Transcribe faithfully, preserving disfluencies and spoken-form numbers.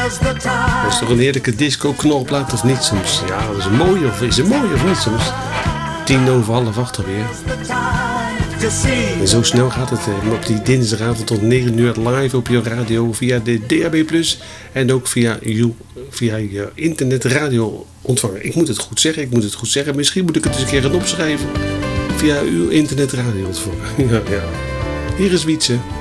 Dat is toch een heerlijke disco-knolplaat of niet soms? Ja, dat is een mooie of is een mooie of niet soms? Tien over half acht alweer. En zo snel gaat het eh, op die dinsdagavond tot negen uur live op je radio via de D A B plus en ook via je, via je internetradio ontvangen. Ik moet het goed zeggen, ik moet het goed zeggen. Misschien moet ik het eens een keer gaan opschrijven. Via uw internetradio ontvangen. Ja, ja. Hier is Wietse.